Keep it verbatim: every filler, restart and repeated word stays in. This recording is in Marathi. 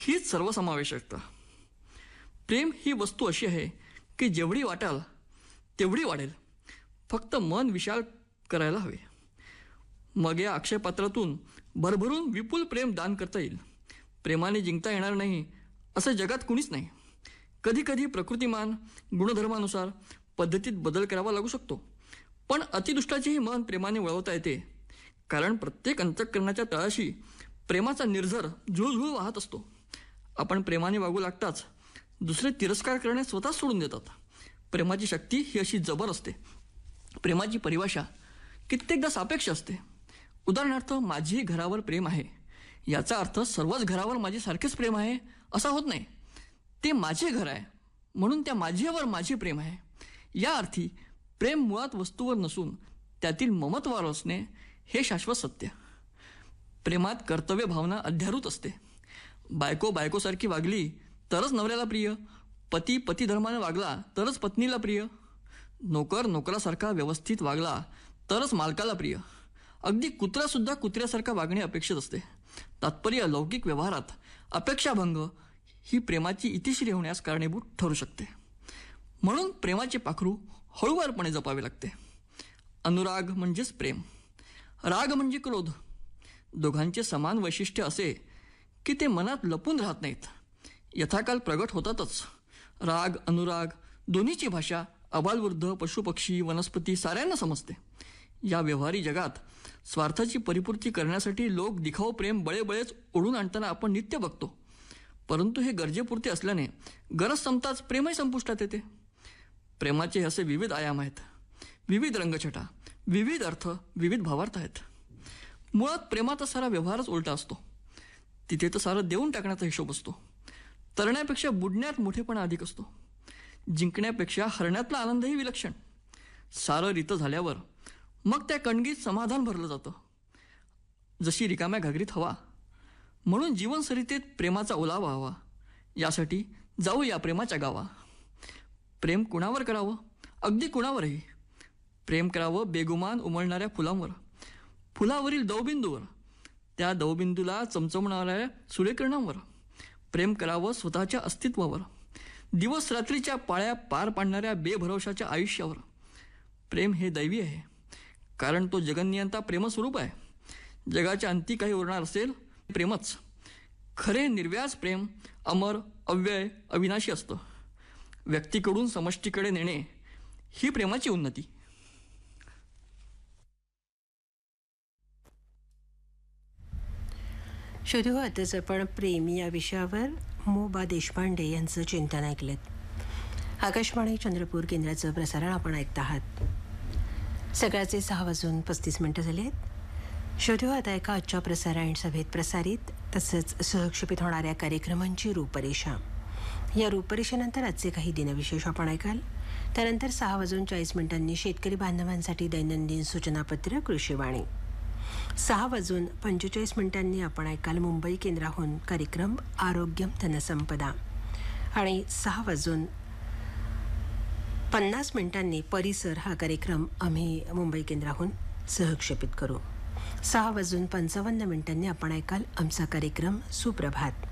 हीच सर्वसमावेशकता. प्रेम ही वस्तू अशी आहे की जेवढी वाटाल तेवढी वाढेल, फक्त मन विशाल करायला हवे. मग या अक्षयपात्रातून भरभरून विपुल प्रेम दान करता येईल. प्रेमाने जिंकता येणार नाही असं जगात कुणीच नाही. कधी कधी प्रकृतिमान गुणधर्मानुसार पद्धतीत बदल करावा लागू शकतो, पण अतिदुष्टाचेही मन प्रेमाने वळवता येते. कारण प्रत्येक अंतःकरणाच्या तळाशी प्रेमाचा निर्झर झुळझुळ वाहत असतो. आपण प्रेमाने वागू लागताच दुसरे तिरस्कार करणे स्वतःच सोडून देतात. प्रेमाची शक्ती ही अशी जबर असते. प्रेमाची परिभाषा कित्येकदा सापेक्ष असते. उदाहरणार्थ, माझी घरावर प्रेम आहे याचा अर्थ सर्वच घरावर माझे सारखेच प्रेम आहे असा होत नाही. ते माझे घर आहे म्हणून त्या माझ्यावर माझे प्रेम आहे. या अर्थी प्रेम मुळात वस्तूवर नसून त्यातील ममत्वावर असणे हे शाश्वत सत्य. प्रेमात कर्तव्य भावना अध्यारूत असते. बायको बायकोसारखी वागली तरच नवऱ्याला प्रिय, पती पतिधर्माने वागला तरच पत्नीला प्रिय, नोकर नोकरासारखा व्यवस्थित वागला तरच मालकाला प्रिय. अगदी कुत्रासुद्धा कुत्र्यासारखा वागणे अपेक्षित असते. तात्पर्य, लौकिक व्यवहारात अपेक्षाभंग ही प्रेमाची इतिश्री होण्यास कारणीभूत ठरू शकते. म्हणून प्रेमाचे पाखरू हळूवारपणे जपावे लागते. अनुराग म्हणजेच प्रेम, राग म्हणजे क्रोध. दोघांचे समान वैशिष्ट्य असे की ते मनात लपून राहत नाहीत, यथाकाल प्रगट होतातच. राग अनुराग दोन्हीची भाषा अबालवृद्ध पशुपक्षी वनस्पती साऱ्यांना समजते. या व्यवहारी जगात स्वार्थाची परिपूर्ती करण्यासाठी लोक दिखाऊ प्रेम बळेबळेच ओढून आणताना आपण नित्य बघतो. परंतु हे गरजेपुरते असल्याने गरज संपताच प्रेमही संपुष्टात येते. प्रेमाचे असे विविध आयाम आहेत, विविध रंगछटा, विविध अर्थ, विविध भावार्थ आहेत. मुळात प्रेमाचा सारा व्यवहारच उलटा असतो. तिथे तर सारं देऊन टाकण्याचा हिशोब असतो. तरण्यापेक्षा बुडण्यात मोठेपणा अधिक असतो. जिंकण्यापेक्षा हरण्यातला आनंदही विलक्षण. सारं रीत झाल्यावर मग त्या कणगीत समाधान भरलं जातं, जशी रिकाम्या घागरीत हवा. म्हणून जीवनसरितेत प्रेमाचा ओलावा हवा. यासाठी जाऊ या प्रेमाच्या गावा. प्रेम कुणावर करावं? अगदी कुणावरही. प्रेम करावं बेगुमान उमलणाऱ्या फुलांवर, फुलावरील दवबिंदूवर, त्या दवबिंदूला चमचमणाऱ्या सूर्यकिरणांवर. प्रेम करावं स्वतःच्या अस्तित्वावर, दिवस रात्रीच्या पाळ्या पार पाडणाऱ्या बेभरवशाच्या आयुष्यावर. प्रेम हे दैवी आहे, कारण तो जगन्नियंता प्रेमस्वरूप आहे. जगाच्या अंती काही उरणार असेल प्रेमच. खरे निर्व्याज प्रेम अमर, अव्यय, अविनाशी असतं. व्यक्तीकडून समष्टीकडे नेणे ही प्रेमाची उन्नती. शोधू आताच आपण प्रेम या विषयावर मो बा देशपांडे यांचं चिंतन ऐकलेत. आकाशवाणी चंद्रपूर केंद्राचं प्रसारण आपण ऐकत आहात. सकाळचे सहा वाजून पस्तीस मिनिटं झाली आहेत. शोधू आता एका आजच्या प्रसारण सभेत प्रसारित तसंच सहक्षेपित होणाऱ्या कार्यक्रमांची रूपरेषा. या रूपरेषेनंतर आजचे काही दिनविशेष आपण ऐकाल. त्यानंतर सहा वाजून चाळीस मिनिटांनी शेतकरी बांधवांसाठी दैनंदिन सूचनापत्र कृषीवाणी. सहा वाजून पंचेचाळीस मिनिटांनी आपण ऐकाल मुंबई केंद्राहून कार्यक्रम आरोग्यम धनसंपदा. आणि सहा वाजून पन्नास मिनिटांनी परिसर हा कार्यक्रम आम्ही मुंबई केंद्राहून सहक्षेपित करू. सहा वाजून पंचावन्न मिनिटांनी आपण ऐकाल आमचा कार्यक्रम सुप्रभात.